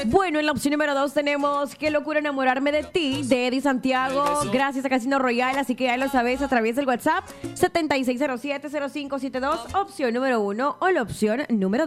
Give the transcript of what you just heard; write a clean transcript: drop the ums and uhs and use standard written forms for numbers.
Bueno, en la opción número 2 tenemos Qué locura enamorarme de ti, de Eddie Santiago, gracias a Casino Royal, así que ya lo sabes a través del WhatsApp 7607-0572, opción número 1 o la opción número 2.